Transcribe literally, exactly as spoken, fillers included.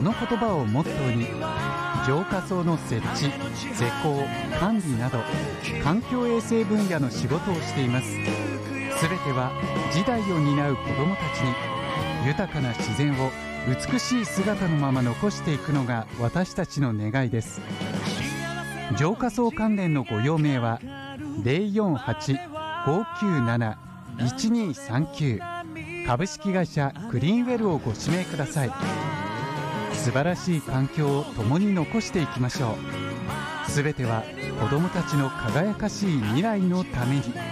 の言葉をモットーに浄化槽の設置、施工、管理など環境衛生分野の仕事をしています。すべては次代を担う子どもたちに豊かな自然を美しい姿のまま残していくのが私たちの願いです。浄化槽関連のご用命は ゼロよんはち ごきゅうなな いちにさんきゅう 株式会社クリーンウェルをご指名ください。素晴らしい環境を共に残していきましょう。すべては子どもたちの輝かしい未来のために。